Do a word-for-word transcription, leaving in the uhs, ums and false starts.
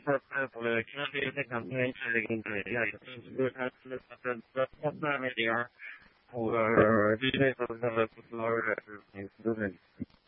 for the Canadian company trading the yeah, it's good at the partner media for details of the Florida.